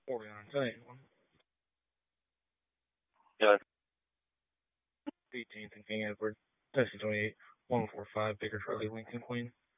49 10 Yeah. 18th and King Edward. Tennessee 28 145 Baker Charlie Lincoln Queen.